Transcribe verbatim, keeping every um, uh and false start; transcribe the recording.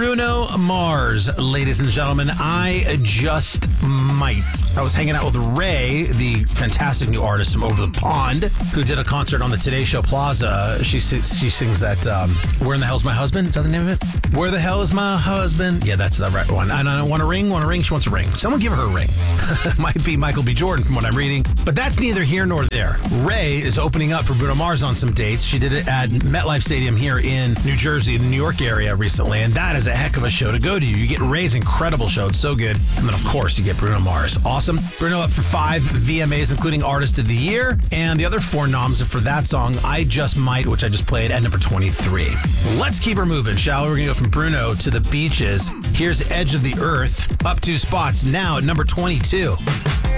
Bruno Mars, ladies and gentlemen. I just might. I was hanging out with Ray, the fantastic new artist from over the pond, who did a concert on the Today Show Plaza. She si- she sings that, um, Where in the Hell's My Husband? Is that the name of it? Where the hell is my husband? Yeah, that's the right one. And I don't want a ring, want a ring, she wants a ring. Someone give her a ring. Might be Michael B. Jordan from what I'm reading. But that's neither here nor there. Ray is opening up for Bruno Mars on some dates. She did it at MetLife Stadium here in New Jersey, the New York area recently, and that is a heck of a show to go to. You get Ray's incredible show. It's so good. And then, of course, you get Bruno Mars. Awesome. Bruno up for five V M As, including Artist of the Year, and the other four noms for that song, I Just Might, which I just played, at number twenty-three. Let's keep her moving, shall we? We're going to go from Bruno to the Beaches. Here's Edge of the Earth, up two spots, now at number twenty-two.